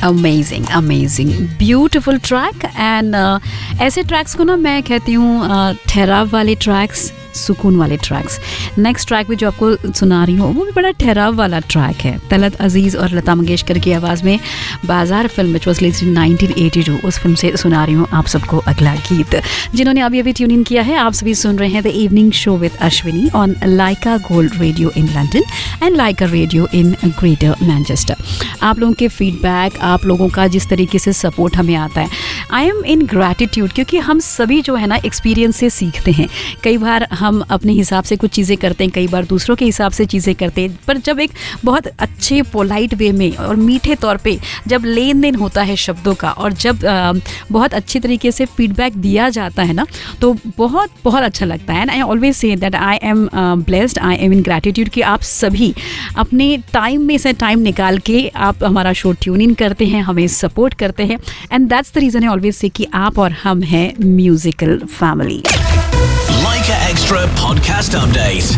Amazing beautiful track and ऐसे tracks को ना मैं कहती हूँ ठहराव वाले ट्रैक्स, सुकून वाले ट्रैक्स. नेक्स्ट ट्रैक भी जो आपको सुना रही हूँ वो भी बड़ा ठहराव वाला ट्रैक है. तलत अजीज़ और लता मंगेशकर की आवाज़ में बाजार film which was released in 1982, उस फिल्म से सुना रही हूँ आप सबको अगला गीत. जिन्होंने अभी ट्यून इन किया है, आप सभी सुन रहे हैं the evening show with Ashwini on Lyca gold radio in London and Lyca radio in greater Manchester. आप लोगों के फीडबैक, आप लोगों का जिस तरीके से सपोर्ट हमें आता है, आई एम इन ग्रैटिट्यूड, क्योंकि हम सभी जो है ना एक्सपीरियंस से सीखते हैं. कई बार हम अपने हिसाब से कुछ चीज़ें करते हैं, कई बार दूसरों के हिसाब से चीज़ें करते हैं, पर जब एक बहुत अच्छे पोलाइट वे में और मीठे तौर पे जब लेन देन होता है शब्दों का, और जब बहुत अच्छी तरीके से फीडबैक दिया जाता है ना, तो बहुत बहुत अच्छा लगता है. And I always say that I am blessed, I am in gratitude कि आप सभी अपने टाइम में से टाइम निकाल के आप हमारा शो ट्यून इन करते हैं, हमें सपोर्ट करते हैं. And that's the reason I always say कि आप और हम हैं musical family. Leica Extra Podcast Update.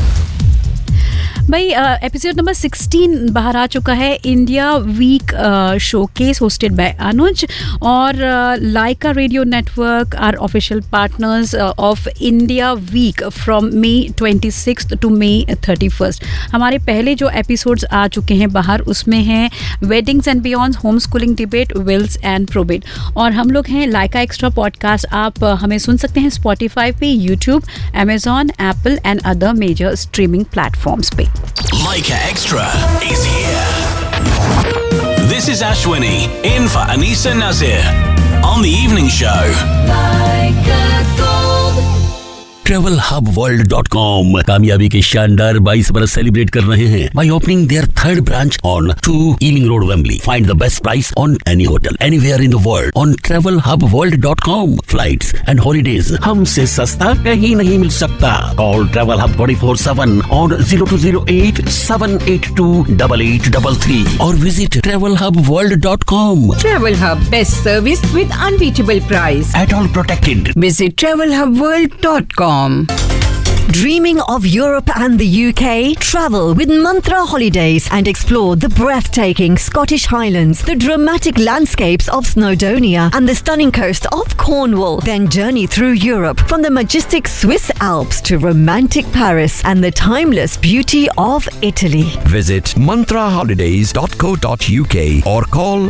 भाई एपिसोड नंबर 16 बाहर आ चुका है. India week showcase hosted by अनुज और लाइका radio network are official partners of India week from May 26 to मे 31. हमारे पहले जो एपिसोड्स आ चुके हैं बाहर, उसमें हैं weddings and beyond, home schooling debate, Wills and probate. और हम लोग हैं लाइका एक्स्ट्रा पॉडकास्ट. आप हमें सुन सकते हैं स्पॉटिफाई पे, YouTube, Amazon, Apple and other major streaming platforms पे. Leica Extra is here. This is Ashwini in for Anisa Nazir on the evening show. Leica Gold. TravelHubWorld.com कामयाबी के शानदार 22 बरस सेलिब्रेट कर रहे हैं by opening their third branch on 2 Ealing Road, Wembley. Find the best price on any hotel anywhere in the world on TravelHubWorld.com. Flights and holidays हमसे सस्ता कहीं नहीं मिल सकता. Call Travel Hub 24/7 on 0208 782 8833 or visit TravelHubWorld.com. Travel Hub, best service with unbeatable price. At all protected. Visit TravelHubWorld.com. Dreaming of Europe and the UK? Travel with Mantra Holidays and explore the breathtaking Scottish Highlands, the dramatic landscapes of Snowdonia and the stunning coast of Cornwall. Then journey through Europe from the majestic Swiss Alps to romantic Paris and the timeless beauty of Italy. Visit mantraholidays.co.uk or call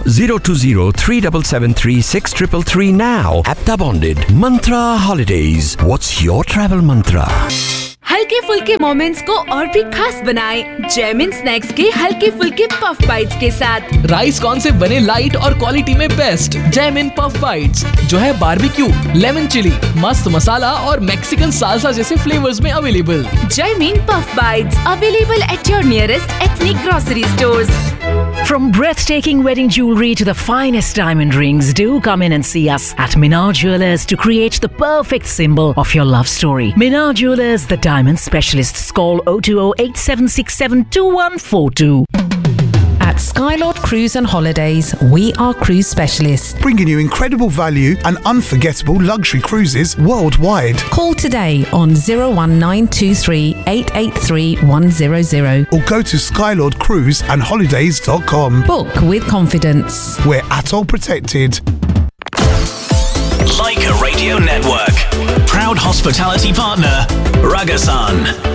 020-3773-6333 now. Apta bonded. Mantra Holidays. What's your travel mantra? हल्के फुल्के moments को और भी खास बनाएं Jaimin snacks के हल्के फुल्के पफ बाइट्स के साथ. राइस कॉर्न से बने लाइट और क्वालिटी में बेस्ट जैमिन पफ बाइट्स, जो है बारबेक्यू, लेमन चिली, मस्त मसाला और मैक्सिकन साल्सा जैसे फ्लेवर्स में available. Jaimin puff bytes available at your nearest ethnic grocery stores. From breathtaking wedding jewelry to the finest diamond rings, do come in and see us at Minar Jewelers to create the perfect symbol of your love story. Minar Jewelers, the diamond specialists. Call 020-8767-2142. At Skylord Cruise and Holidays, we are cruise specialists, bringing you incredible value and unforgettable luxury cruises worldwide. Call today on 01923 883 100 or go to skylordcruiseandholidays.com. Book with confidence. We're ATOL protected. Leica Radio Network, proud hospitality partner, Ragasan.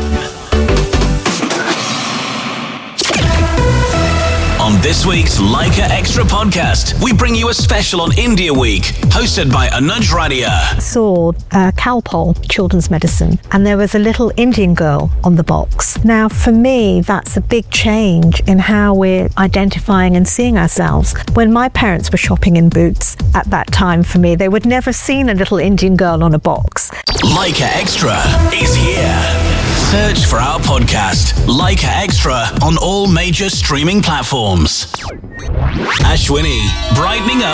On this week's Leica Extra podcast, we bring you a special on India Week, hosted by Anuj Radia. Saw Calpol children's medicine, and there was a little Indian girl on the box. Now, for me, that's a big change in how we're identifying and seeing ourselves. When my parents were shopping in Boots at that time, for me, they would never seen a little Indian girl on a box. Leica Extra is here. Search for our podcast, Leica Extra, on all major streaming platforms. Ashwini, brightening up